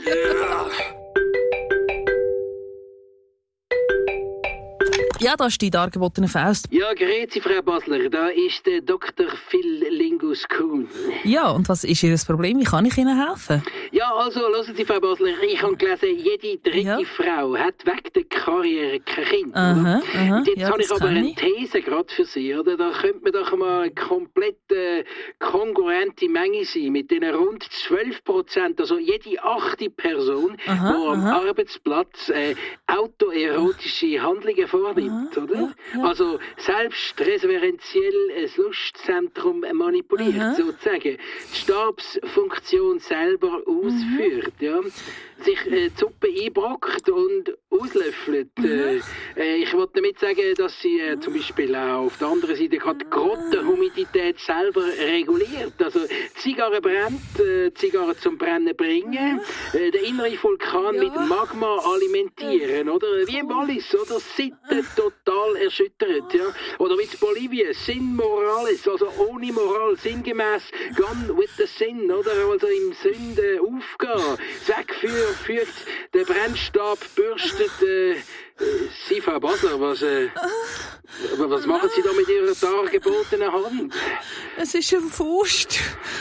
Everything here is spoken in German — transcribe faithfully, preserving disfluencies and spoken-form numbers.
Ja, da ist die dargebotene Faust. Ja, grüezi, Frau Basler. Da ist der Doktor Phil Lingus Kuhn. Ja, und was ist Ihr Problem? Wie kann ich Ihnen helfen? Ja, also, hören Sie, Frau Basler, ich habe gelesen, jede dritte Ja. Frau hat wegen der Karriere kein Kind. Aha, oder? aha. Und jetzt Ja, habe ich das aber kann eine ich. These gerade für Sie, oder? Da könnte man doch mal eine komplett äh, kongruente Menge sein mit den rund zwölf Prozent, also jede achte Person, Aha, die am aha. Arbeitsplatz äh, autoerotische Handlungen vornimmt, Aha, oder? ja, ja. Also selbstreferenziell ein Lustzentrum manipuliert, Aha. sozusagen. Die Stabsfunktion selber ausführt, ja. Sich äh, die Suppe einbrockt und auslöffelt. Äh, äh, ich wollte damit sagen, dass sie äh, zum Beispiel auch auf der anderen Seite gerade die Grottenhumidität selber reguliert. Also die Zigarre brennt, äh, die Zigarre zum Brennen bringen, äh, der innere Vulkan Ja. mit Magma alimentieren, oder? Wie im Wallis, oder? Sitten total erschüttert, ja. Oder wie in Bolivien, Sin Morales, also ohne Moral, sinngemäß, gone with the sin, oder? Also im Sünde aufgehen. Das Wegführen führt, der Brennstab bürstet, äh, äh, Sie, Frau Basler, was, äh, was machen Sie da mit Ihrer dargebotenen Hand? Es ist eine Faust.